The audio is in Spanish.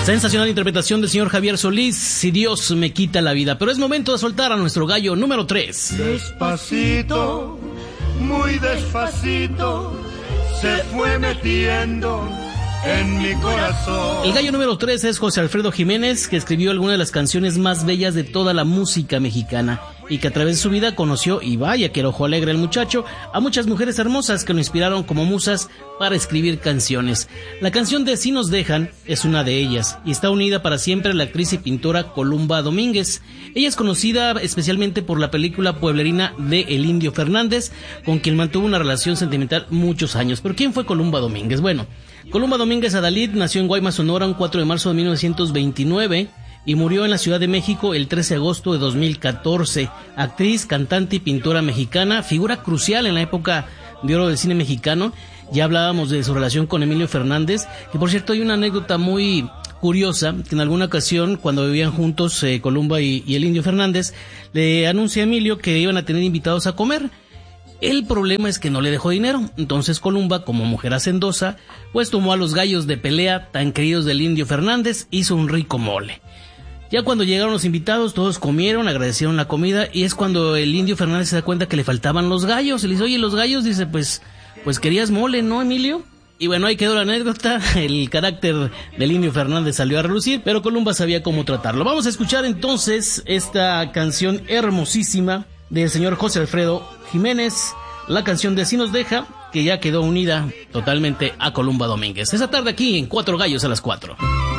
Sensacional interpretación del señor Javier Solís, Si Dios me quita la vida. Pero es momento de soltar a nuestro gallo número 3. Despacito, muy despacito, se fue metiendo en mi corazón. El gallo número 3 es José Alfredo Jiménez, que escribió algunas de las canciones más bellas de toda la música mexicana y que a través de su vida conoció, y vaya que era ojo alegre el muchacho, a muchas mujeres hermosas que lo inspiraron como musas para escribir canciones. La canción de Si nos dejan es una de ellas y está unida para siempre a la actriz y pintora Columba Domínguez. Ella es conocida especialmente por la película pueblerina de El Indio Fernández, con quien mantuvo una relación sentimental muchos años. ¿Pero quién fue Columba Domínguez? Bueno, Columba Domínguez Adalid nació en Guaymas, Sonora, un 4 de marzo de 1929 y murió en la Ciudad de México el 13 de agosto de 2014. Actriz, cantante y pintora mexicana, figura crucial en la época de oro del cine mexicano. Ya hablábamos de su relación con Emilio Fernández, que por cierto hay una anécdota muy curiosa, que en alguna ocasión cuando vivían juntos Columba y el Indio Fernández, le anuncia a Emilio que iban a tener invitados a comer. El problema es que no le dejó dinero, entonces Columba, como mujer hacendosa, pues tomó a los gallos de pelea tan queridos del Indio Fernández, hizo un rico mole. Ya cuando llegaron los invitados, todos comieron, agradecieron la comida, y es cuando el Indio Fernández se da cuenta que le faltaban los gallos. Y le dice, oye, los gallos, dice, pues querías mole, ¿no, Emilio? Y bueno, ahí quedó la anécdota, el carácter del Indio Fernández salió a relucir, pero Columba sabía cómo tratarlo. Vamos a escuchar entonces esta canción hermosísima del señor José Alfredo Jiménez, la canción de Si nos deja, que ya quedó unida totalmente a Columba Domínguez. Esa tarde aquí en Cuatro Gallos a las 4.